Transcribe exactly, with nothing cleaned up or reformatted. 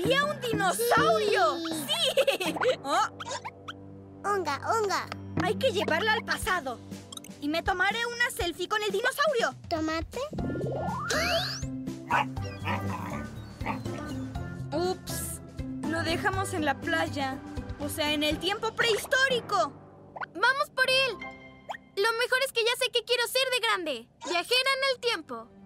¡Había un dinosaurio! ¡Sí! ¡Sí! Oh. Onga, onga. Hay que llevarla al pasado. Y me tomaré una selfie con el dinosaurio. ¿Tomate? Ups. Lo dejamos en la playa. O sea, en el tiempo prehistórico. ¡Vamos por él! Lo mejor es que ya sé qué quiero ser de grande. Viajera en el tiempo.